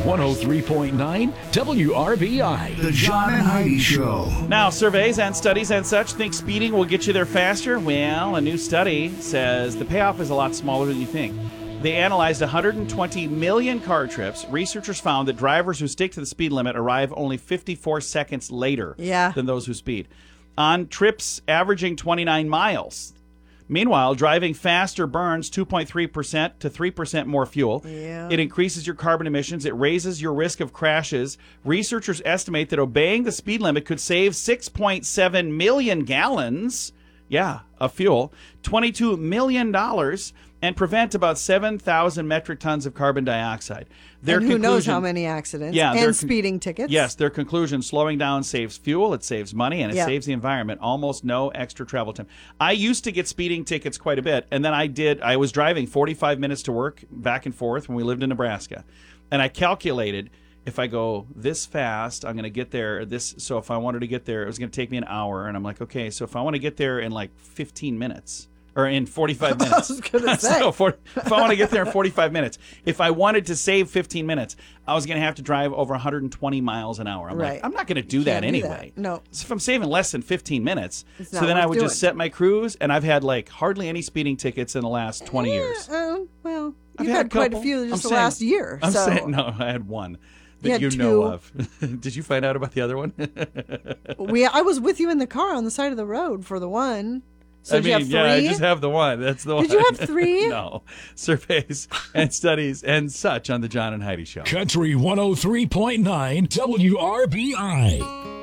103.9 WRBI. The John and Heidi Show. Now, surveys and studies and such think speeding will get you there faster. Well, a new study says the payoff is a lot smaller than you think. They analyzed 120 million car trips. Researchers found that drivers who stick to the speed limit arrive only 54 seconds later than those who speed. On trips averaging 29 miles. Meanwhile, driving faster burns 2.3% to 3% more fuel. Yeah. It increases your carbon emissions. It raises your risk of crashes. Researchers estimate that obeying the speed limit could save 6.7 million gallons, of fuel, $22 million, and prevent about 7,000 metric tons of carbon dioxide. And who knows how many accidents and speeding tickets. Yes, their conclusion, slowing down saves fuel, it saves money, and it saves the environment. Almost no extra travel time. I used to get speeding tickets quite a bit, and then I was driving 45 minutes to work back and forth when we lived in Nebraska. And I calculated, if I go this fast, I'm going to get there. So if I wanted to get there, it was going to take me an hour. And I'm like, okay, so if I want to get there in like 15 minutes, or in 45 minutes. I was going to say. So if I want to get there in 45 minutes, if I wanted to save 15 minutes, I was going to have to drive over 120 miles an hour. I'm like, I'm not going to do that anyway. No. So if I'm saving less than 15 minutes, so then I would just set my cruise, and I've had like hardly any speeding tickets in the last 20 years. Well, you've had quite a few just the last year. I'm saying, no, I had one that you know of. Did you find out about the other one? I was with you in the car on the side of the road for the one. So I mean, I just have the one. That's the one. Did you have three? No. Surveys and studies and such on the John and Heidi Show. Country 103.9 WRBI.